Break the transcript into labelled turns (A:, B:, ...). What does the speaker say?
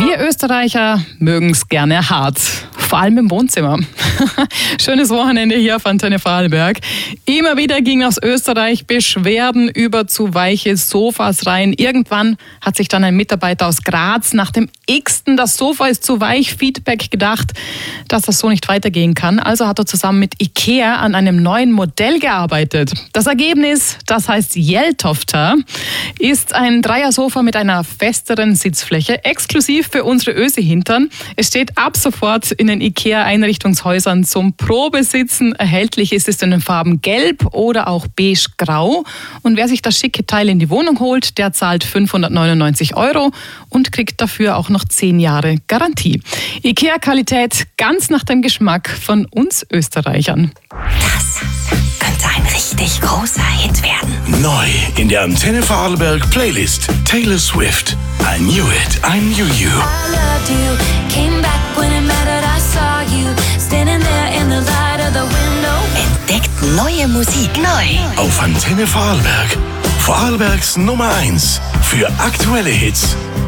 A: Wir Österreicher mögen es gerne hart, vor allem im Wohnzimmer. Schönes Wochenende hier auf Antenne Vorarlberg. Immer wieder ging aus Österreich Beschwerden über zu weiche Sofas rein. Irgendwann hat sich dann ein Mitarbeiter aus Graz nach dem x-ten "Das Sofa ist zu weich" Feedback gedacht, dass das so nicht weitergehen kann. Also hat er zusammen mit IKEA an einem neuen Modell gearbeitet. Das Ergebnis, das heißt Jeltofta, ist ein Dreiersofa mit einer festeren Sitzfläche, exklusiv für unsere Ösi-Hintern. Es steht ab sofort in den IKEA-Einrichtungshäusern zum Probesitzen. Erhältlich ist es in den Farben Gelb oder auch Beige-Grau. Und wer sich das schicke Teil in die Wohnung holt, der zahlt 599 € und kriegt dafür auch noch 10 Jahre Garantie. IKEA-Qualität ganz nach dem Geschmack von uns Österreichern.
B: Das könnte ein richtig großer Hit werden.
C: Neu in der Antenne Vorarlberg Playlist. Taylor Swift. I knew it, I knew you.
D: I loved you, came back when it mattered, I saw you, standing there in the light of the window.
B: Entdeckt neue Musik. Neu.
C: Auf Antenne Vorarlberg. Vorarlbergs Nummer 1 für aktuelle Hits